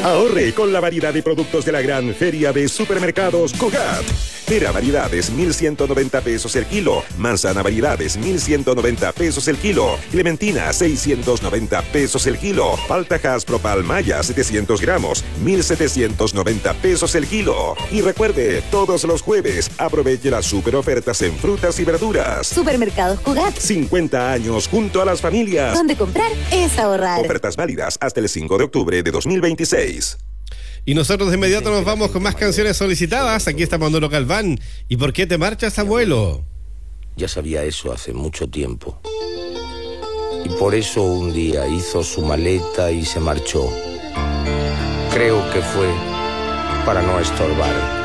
Ahorre con la variedad de productos de la gran feria de supermercados Cugat. Pera variedades, 1,190 pesos el kilo. Manzana variedades, 1,190 pesos el kilo. Clementina, 690 pesos el kilo. Palta Propal Maya, 700 gramos, 1,790 pesos el kilo. Y recuerde, todos los jueves, aproveche las super ofertas en frutas y verduras. Supermercados Cugat. 50 años junto a las familias. Donde comprar es ahorrar. Ofertas válidas hasta el 5 de octubre de 2026. Y nosotros de inmediato nos vamos con más canciones solicitadas. Aquí está Manolo Galván. ¿Y por qué te marchas, abuelo? Ya sabía eso hace mucho tiempo. Y por eso un día hizo su maleta y se marchó. Creo que fue para no estorbar.